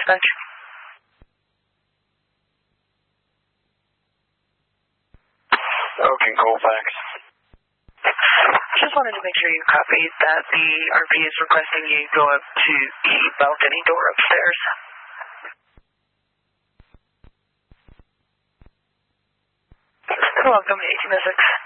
dispatch. Okay, Colfax. Just wanted to make sure you copied that the RV is requesting you go up to the balcony door upstairs. Welcome to 1806.